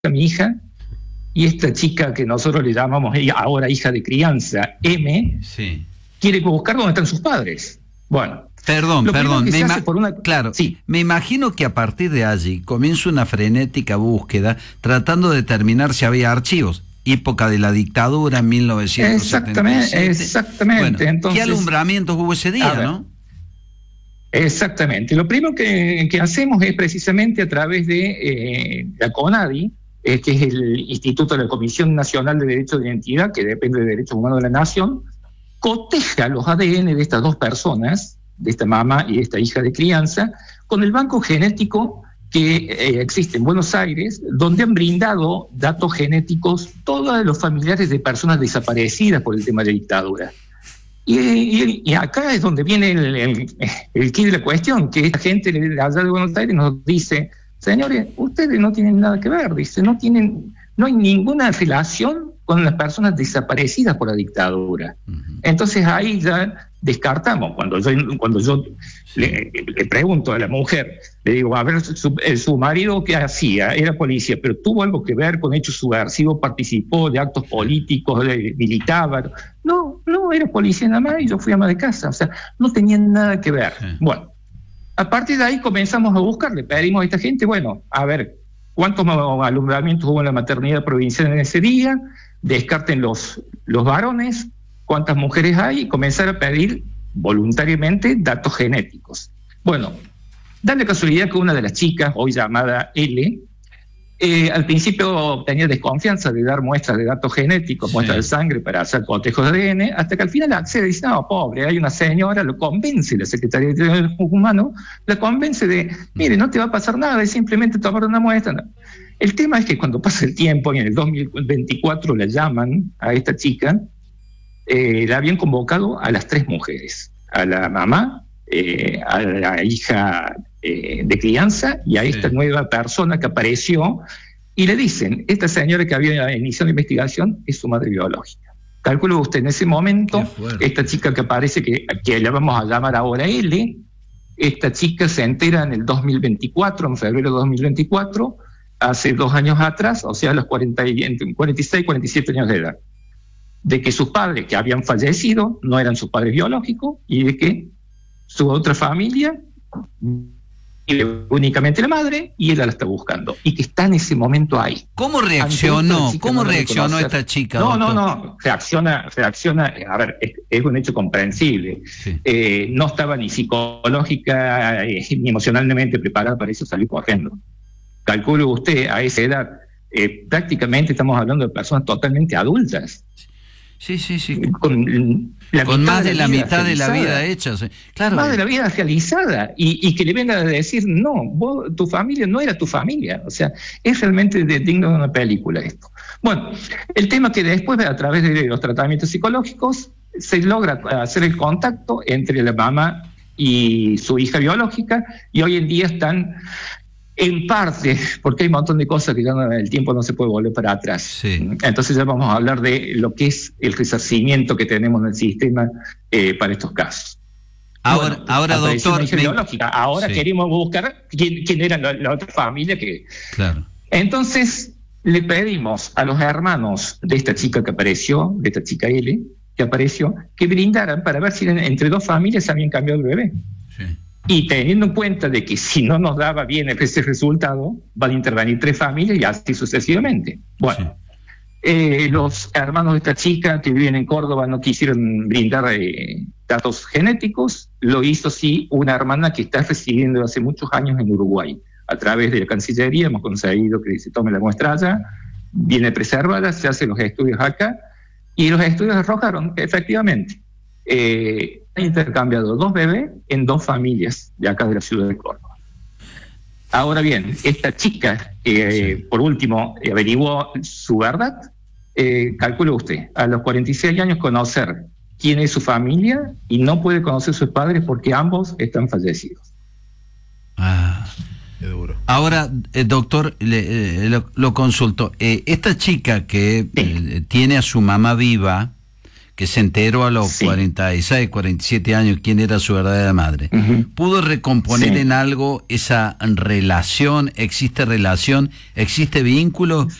mi hija, y esta chica que nosotros le llamamos ahora hija de crianza, M, sí, quiere buscar dónde están sus padres. Bueno, Perdón, claro, sí. Me imagino que a partir de allí comienza una frenética búsqueda tratando de determinar si había archivos. Época de la dictadura en 1977. Exactamente. Bueno, Entonces, ¿qué alumbramientos hubo ese día, no? Exactamente. Lo primero que hacemos es precisamente a través de la CONADI, que es el Instituto de la Comisión Nacional de Derecho de Identidad, que depende de Derechos Humanos de la Nación, coteja los ADN de estas dos personas, de esta mamá y de esta hija de crianza, con el banco genético que existe en Buenos Aires, donde han brindado datos genéticos todos los familiares de personas desaparecidas por el tema de dictadura. Y acá es donde viene el quid de la cuestión, que esta gente de allá de Buenos Aires nos dice: señores, ustedes no tienen nada que ver, dice, no hay ninguna relación con las personas desaparecidas por la dictadura. Entonces ahí ya descartamos. Cuando yo le pregunto a la mujer, le digo, a ver, su marido ¿qué hacía? Era policía, pero tuvo algo que ver con hechos subversivos, participó de actos políticos, militaba. No, era policía nada más y yo fui ama de casa. O sea, no tenían nada que ver. Sí. Bueno, a partir de ahí comenzamos a buscar, le pedimos a esta gente, bueno, a ver, ¿cuántos alumbramientos hubo en la maternidad provincial en ese día? Descarten los varones, cuántas mujeres hay, y comenzar a pedir voluntariamente datos genéticos. Bueno, da la casualidad que una de las chicas, hoy llamada L, al principio tenía desconfianza de dar muestras de datos genéticos, sí, muestras de sangre para hacer cotejos de ADN, hasta que al final accede y dice: no, pobre, hay una señora, lo convence, la Secretaría de Derechos Humanos, la convence de, mire, no te va a pasar nada, es simplemente tomar una muestra. No. El tema es que cuando pasa el tiempo, y en el 2024 la llaman a esta chica, la habían convocado a las 3 mujeres, a la mamá, a la hija de crianza y a esta nueva persona que apareció, y le dicen: esta señora que había iniciado la investigación es su madre biológica. Calcule usted, en ese momento, esta chica que aparece, que la vamos a llamar ahora L, esta chica se entera en el 2024, en febrero de 2024, hace 2 años atrás, o sea, a los 46, 47 años de edad, de que sus padres que habían fallecido no eran sus padres biológicos y de que su otra familia vive únicamente la madre y ella la está buscando y que está en ese momento ahí. ¿Cómo reaccionó? ¿Cómo reaccionó esta chica? No, reacciona, a ver, es un hecho comprensible. Sí. No estaba ni psicológica ni emocionalmente preparada para eso, salir corriendo. Calcule usted, a esa edad, prácticamente estamos hablando de personas totalmente adultas. Sí. Con más de la mitad de la vida hecha. Claro. Más de la vida realizada. Y que le vengan a decir: no, tu familia no era tu familia. O sea, es realmente digno de una película esto. Bueno, el tema que después, a través de los tratamientos psicológicos, se logra hacer el contacto entre la mamá y su hija biológica, y hoy en día están en parte, porque hay un montón de cosas que ya el tiempo no se puede volver para atrás. Sí. Entonces ya vamos a hablar de lo que es el resarcimiento que tenemos en el sistema para estos casos. Ahora doctor... Ahora sí, queremos buscar quién era la otra familia que... Claro. Entonces le pedimos a los hermanos de esta chica que apareció, de esta chica L, que apareció, que brindaran para ver si entre 2 familias habían cambiado el bebé. Sí. Y teniendo en cuenta de que si no nos daba bien ese resultado, van a intervenir 3 familias y así sucesivamente. Bueno, sí, los hermanos de esta chica que viven en Córdoba no quisieron brindar datos genéticos. Lo hizo sí una hermana que está residiendo hace muchos años en Uruguay. A través de la Cancillería hemos conseguido que se tome la muestra allá, viene preservada, se hacen los estudios acá, y los estudios arrojaron que efectivamente han intercambiado 2 bebés en 2 familias de acá de la ciudad de Córdoba. Ahora bien, esta chica, por último, averiguó su verdad. Calcule usted, a los 46 años conocer quién es su familia y no puede conocer sus padres porque ambos están fallecidos. Qué duro. Ahora, doctor, lo consulto. Esta chica que tiene a su mamá viva, que se enteró a los 46, 47 años quién era su verdadera madre. ¿Pudo recomponer en algo esa relación? ¿Existe relación? ¿Existe vínculo?